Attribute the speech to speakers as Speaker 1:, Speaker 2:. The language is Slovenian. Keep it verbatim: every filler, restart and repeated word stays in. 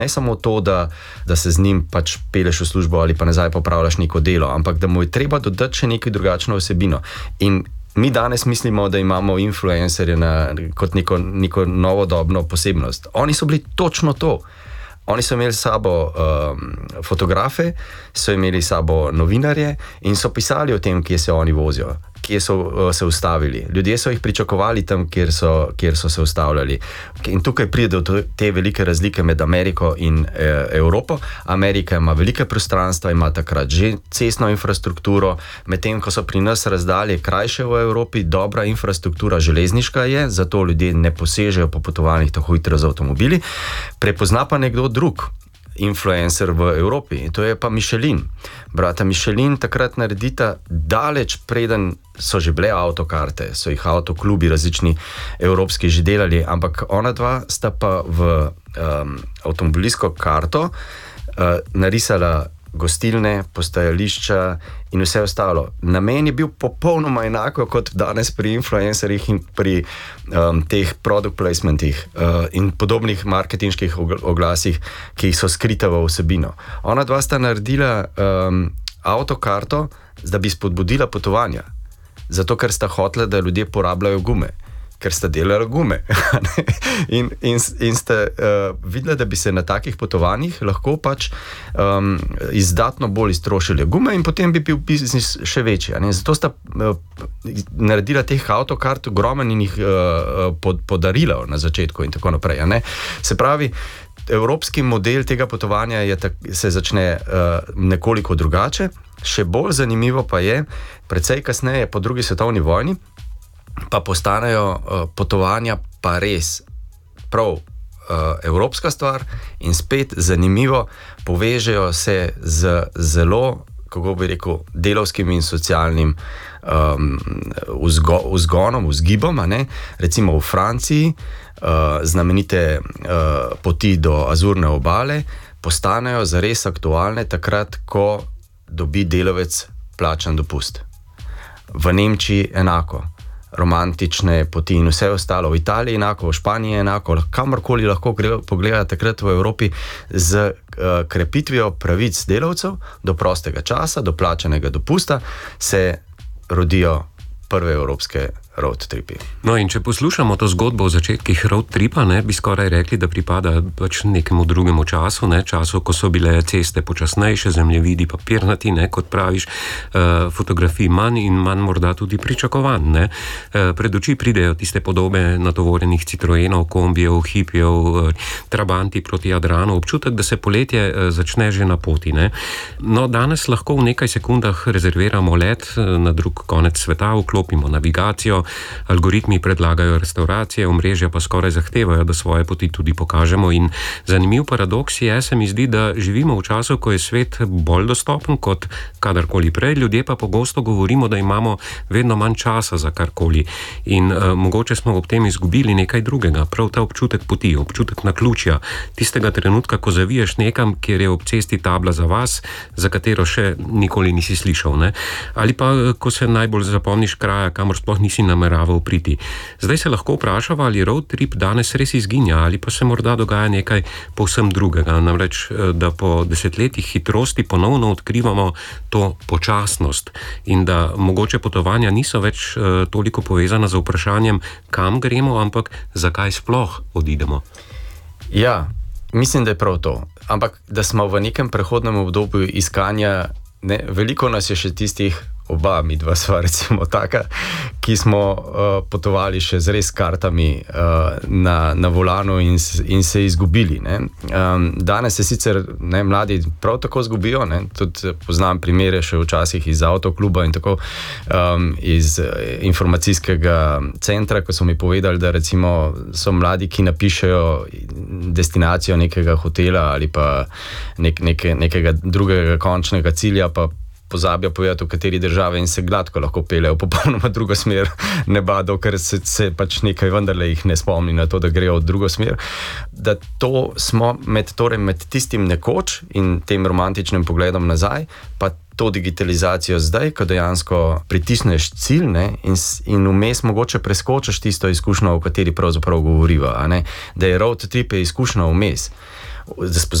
Speaker 1: Ne samo to, da, da se z njim pač peleš v službo ali pa nazaj popravljaš neko delo, ampak da mu je treba dodati še neko drugačno vsebino. In mi danes mislimo, da imamo influencerje na, kot neko, neko novodobno posebnost. Oni so bili točno to. Oni so imeli sabo um, fotografe, so imeli sabo novinarje in so pisali o tem, kje se oni vozijo, kje so uh, se ustavili. Ljudje so jih pričakovali tam, kjer so, kjer so se ustavljali. In tukaj pride do te velike razlike med Ameriko in e, Evropo. Amerika ima velike prostranstva, ima takrat že cestno infrastrukturo, medtem ko so pri nas razdalje krajše v Evropi, dobra infrastruktura železniška je, zato ljudje ne posežejo po potovanjih tako hitro z avtomobili. Prepozna pa nekdo drug influencer v Evropi, to je pa Michelin. Brata Michelin takrat naredita daleč preden so že bile avtokarte, so jih avtoklubi različni evropski že delali, ampak ona dva sta pa v um, avtomobilsko karto uh, narisala gostilne, postajališča in vse ostalo. Namen je bil popolnoma enako kot danes pri influencerjih in pri um, teh product placementih uh, in podobnih marketinških oglasih, ki jih so skrita v vsebino. Ona dva sta naredila um, avtokarto, da bi spodbudila potovanja. Zato, ker sta hotela, da ljudje porabljajo gume. Ker sta delala gume. in, in, in sta uh, videla, da bi se na takih potovanjih lahko pač um, izdatno bolj iztrošili gume in potem bi bil biznis še večji. Zato sta uh, naredila teh avtokart ogromen in jih uh, pod, podarila na začetku in tako naprej. Ne? Se pravi, evropski model tega potovanja je tak, se začne uh, nekoliko drugače. Še bolj zanimivo pa je, precej kasneje po drugi svetovni vojni, pa postanejo uh, potovanja pa res prav uh, evropska stvar in spet zanimivo povežejo se z zelo, kako bi rekel, delavskim in socialnim um, vzgo, vzgonom, vzgibom, a ne? Recimo v Franciji uh, znamenite uh, poti do Azurne obale postanejo zares aktualne takrat, ko dobi delavec plačan dopust. V Nemčiji enako. Romantične poti in vse ostalo. V Italiji enako, v Španiji enako, kamorkoli lahko pogleda takrat v Evropi z uh, krepitvijo pravic delavcev do prostega časa, do plačanega dopusta se rodijo prve evropske road tripi.
Speaker 2: No in če poslušamo to zgodbo o začetkih road tripa, ne, bi skoraj rekli, da pripada pač nekemu drugemu času, ne, času, ko so bile ceste počasnejše, zemljevidi papirnati, ne, kot praviš, uh, fotografij manj in manj morda tudi pričakovanj, ne. Uh, pred oči pridejo tiste podobe natovorjenih Citroenov, kombijev, hipijev, uh, trabanti proti Jadranu, občutek, da se poletje uh, začne že na poti, ne. No, danes lahko v nekaj sekundah rezerviramo let uh, na drug konec sveta, vklopimo navigacijo, algoritmi predlagajo restauracije, omrežja pa skoraj zahtevajo, da svoje poti tudi pokažemo in zanimiv paradoks je, se mi zdi, da živimo v času, ko je svet bolj dostopen kot kadarkoli prej, ljudje pa pogosto govorimo, da imamo vedno manj časa za karkoli in uh, mogoče smo ob tem izgubili nekaj drugega, prav ta občutek poti, občutek naključja, tistega trenutka, ko zaviješ nekam, kjer je ob cesti tabla za vas, za katero še nikoli nisi slišal, ne? Ali pa, ko se najbolj zapomniš kraja, kamor sploh nisi nameraval priti. Zdaj se lahko vprašava, ali road trip danes res izginja, ali pa se morda dogaja nekaj povsem drugega, namreč, da po desetletjih hitrosti ponovno odkrivamo to počasnost in da mogoče potovanja niso več uh, toliko povezana z vprašanjem, kam gremo, ampak zakaj sploh odidemo.
Speaker 1: Ja, mislim, da je prav to. Ampak, da smo v nekem prehodnem obdobju iskanja, ne, veliko nas je še tistih, oba, mi dva sva recimo taka, ki smo uh, potovali še z res kartami uh, na, na volanu in, in se izgubili. Ne? Um, danes se sicer ne, mladi prav tako izgubijo, ne? Tudi poznam primere še včasih iz avtokluba in tako um, iz informacijskega centra, ko so mi povedali, da recimo so mladi, ki napišejo destinacijo nekega hotela ali pa nek, neke, nekega drugega končnega cilja, pa pozabijo povedati, v kateri državi in se gladko lahko peljejo v popolnoma drugo smer nebado, ker se, se pač nekaj vendarle jih ne spomni na to, da grejo v drugo smer. Da to smo med, torej med tistim nekoč in tem romantičnim pogledom nazaj, pa to digitalizacijo zdaj, ko dejansko pritisneš cilj, ne, in, in vmes mogoče preskočiš tisto izkušnjo, o kateri pravzaprav govoriva, a ne, da je road trip je izkušnja vmes. da